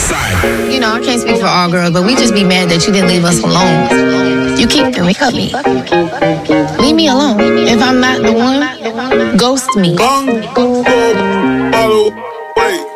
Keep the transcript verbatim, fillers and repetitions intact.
You know, I can't speak for all girls, but we just be mad that you didn't leave us alone. You keep me, cut me. Leave me alone. If I'm not the one, ghost me. Bang, go, follow, wait.